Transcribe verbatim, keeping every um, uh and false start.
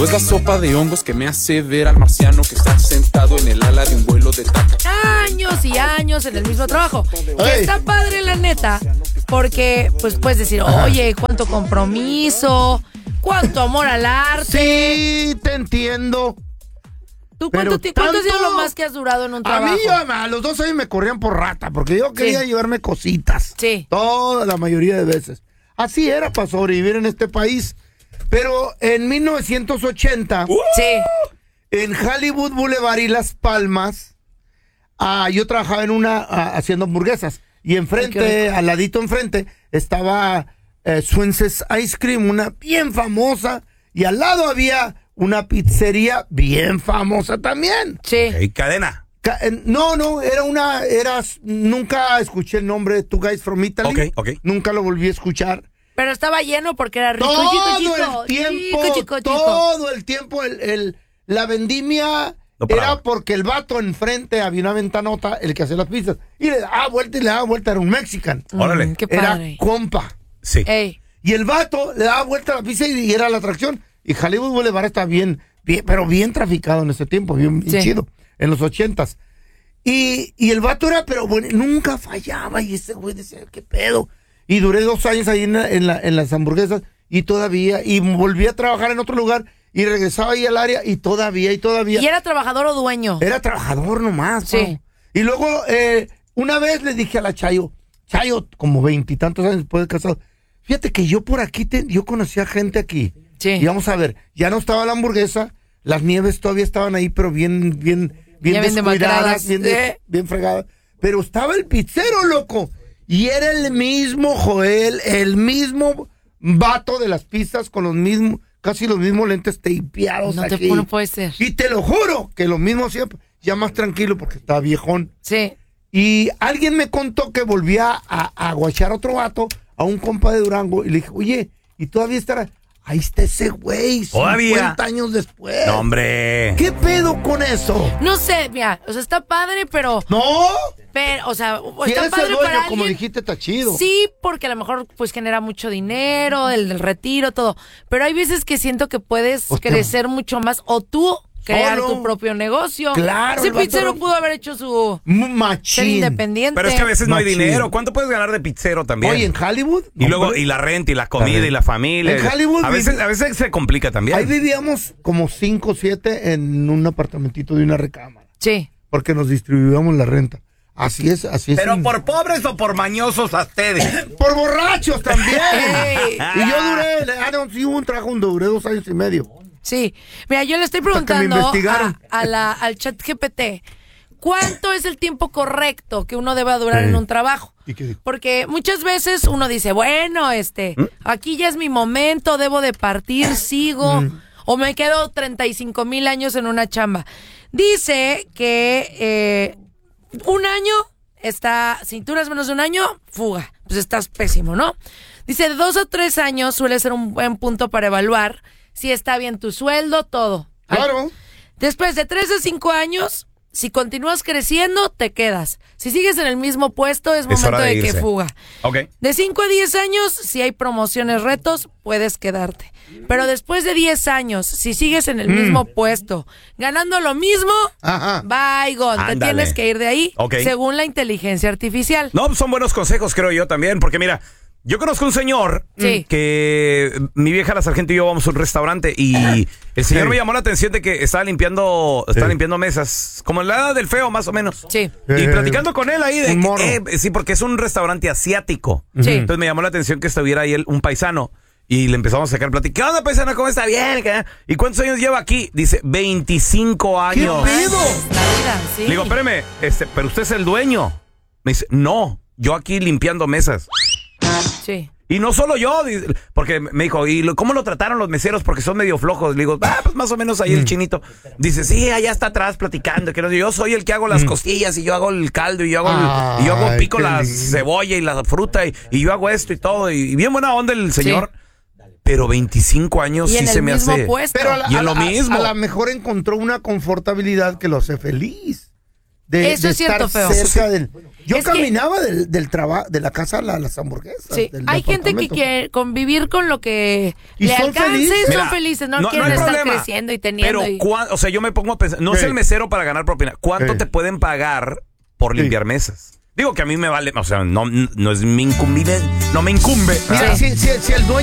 Es la sopa de hongos que me hace ver al marciano que está sentado en el ala de un vuelo de taca. Años y años en el mismo trabajo. Que está padre, la neta, porque pues puedes decir, oye, cuánto compromiso, cuánto amor al arte. Sí, te entiendo. ¿Tú cuánto, Pero ¿cuánto ha sido tanto- lo más que has durado en un trabajo? A mí a, a los dos años me corrían por rata, porque yo quería Sí. llevarme cositas. Sí. Toda la mayoría de veces. Así era para sobrevivir en este país. Pero en mil novecientos ochenta, Sí. en Hollywood Boulevard y Las Palmas, ah, yo trabajaba en una, ah, haciendo hamburguesas. Y Ay, qué enfrente, rico. al ladito enfrente, estaba eh, Swensen's Ice Cream, una bien famosa. Y al lado había una pizzería bien famosa también. Sí. Hey, cadena. Ca- eh, No, no, era una, era, nunca escuché el nombre de Two Guys from Italy. Ok, ok. Nunca lo volví a escuchar. Pero estaba lleno porque era rico, Todo chico, chico. el tiempo, chico, chico, chico. todo el tiempo, el, el- la vendimia No paraba. era porque el vato enfrente había una ventanota, el que hacía las pizzas, y le daba vuelta y le daba vuelta, era un mexican. Órale. Mm, qué Era padre. compa. Sí. Ey. Y el vato le daba vuelta a la pizza y, y era la atracción. Y Hollywood Boulevard está bien, bien, pero bien traficado en ese tiempo, bien, bien Sí. chido, en los ochentas. Y, y el vato era, pero bueno, nunca fallaba. Y ese güey decía, ¿qué pedo? Y duré dos años ahí en, la- en, la- en las hamburguesas y todavía, y volví a trabajar en otro lugar y regresaba ahí al área y todavía, y todavía. ¿Y era trabajador o dueño? Era trabajador nomás. Sí. Pau. Y luego, eh, una vez le dije a la Chayo, Chayo, como veintitantos años después de casado, fíjate que yo por aquí, te- yo conocía gente aquí. Sí. Y vamos a ver, ya no estaba la hamburguesa, las nieves todavía estaban ahí, pero bien, bien, bien Ya bien descuidadas, demacradas. bien, de- Eh. bien fregadas. Pero estaba el pizzero, loco. Y era el mismo Joel, el mismo vato de las pizzas con los mismos, casi los mismos lentes tapeados No te aquí. no puede ser. Y te lo juro, que lo mismo siempre, ya más tranquilo porque estaba viejón. Sí. Y alguien me contó que volvía a, a guachar a otro vato, a un compa de Durango, y le dije, oye, ¿y todavía estará? Ahí está ese güey, ¿Todavía? cincuenta años después. No, hombre. ¿Qué pedo con eso? No sé, mira, o sea, está padre, pero, No, pero o sea, si está eres padre el dueño, para como alguien. dijiste, está chido. Sí, porque a lo mejor pues genera mucho dinero, el del retiro, todo. Pero hay veces que siento que puedes Hostia. crecer mucho más o tú crear Solo. tu propio negocio. Claro, Ese el vato pizzero era- pudo haber hecho su M- ser Machín. independiente. Pero es que a veces no hay Machín. dinero. ¿Cuánto puedes ganar de pizzero también? Oye, en Hollywood. y luego, hombre, y la renta, y la comida, renta. y la familia. En Hollywood A veces, vive- a veces se complica también. ahí vivíamos como cinco o siete en un apartamentito de una recámara. Sí. Porque nos distribuíamos la renta. Así es, así es. ¿Pero en- por pobres o por mañosos a ustedes? Por borrachos también. Ey. Y yo duré, ah, no, sí hubo un trabajo donde duré dos años y medio. Sí. Mira, yo le estoy que me preguntando investigaron. a, a la, al chat G P T, ¿cuánto es el tiempo correcto que uno debe durar Sí. en un trabajo? ¿Y qué dijo? Porque muchas veces uno dice, bueno, este, aquí ya es mi momento, debo de partir, sigo, o me quedo treinta y cinco mil años en una chamba. Dice que eh, un año está, si duras menos de un año, fuga, pues estás pésimo, ¿no? Dice, de dos o tres años suele ser un buen punto para evaluar si está bien tu sueldo, todo. Claro. Después de tres a cinco años, si continúas creciendo, te quedas. Si sigues en el mismo puesto, es Es momento hora de de, que irse. fuga. Ok. De cinco a diez años, si hay promociones, retos, puedes quedarte. Pero después de diez años, si sigues en el mismo puesto, ganando lo mismo, Ajá. bye, gone. Te Ándale. tienes que ir de ahí, Ok. según la inteligencia artificial. No, pues son buenos consejos, creo yo también. Porque mira, yo conozco un señor Sí. que mi vieja, la sargento y yo vamos a un restaurante y el señor Sí. me llamó la atención de que estaba limpiando, estaba Sí. limpiando mesas, como en la edad del feo, más o menos. Sí. Y Eh, platicando con él ahí de un que, morro. eh, sí, porque es un restaurante asiático. Sí. Entonces me llamó la atención que estuviera ahí el- un paisano. Y le empezamos a sacar plática. ¿Qué onda, paisano? ¿Cómo está? Bien. ¿Qué? ¿Y cuántos años lleva aquí? Dice, veinticinco ¿Qué años. pedo? La vida, sí. Le digo, espérame, este, pero usted es el dueño. Me dice, no, yo aquí limpiando mesas. Sí. Y no solo yo, di- porque me dijo, ¿y lo- cómo lo trataron los meseros? Porque son medio flojos. Le digo, ah, pues más o menos ahí el chinito. Dice, sí, allá está atrás platicando. Que no, yo soy el que hago las costillas y yo hago el caldo y yo hago, el- y yo hago Ay, pico qué la lindo. cebolla y la fruta y, y yo hago esto y todo. Y, y bien buena onda el señor. Pero veinticinco años Y sí en se el me mismo hace. puesto. Pero a la, Y en a lo la- mismo. a lo mejor encontró una confortabilidad que lo hace feliz. de, Eso de es cierto, estar feo. cerca del... Yo Es que- caminaba del, del trabajo, de la casa a la- las hamburguesas. Sí, del hay gente que departamento. quiere convivir con lo que Y le son alcance, felices. son Mira, felices, no, no- no quieren hay estar problema, creciendo y teniendo. Pero, y- cuán- o sea, yo me pongo a pensar, no es Sí. el mesero para ganar propina. ¿Cuánto Sí. te pueden pagar por Sí. limpiar mesas? Digo que a mí me vale, o sea, no, no es mi incumbencia, no me incumbe. Mira, Sí. si, si- si el dueño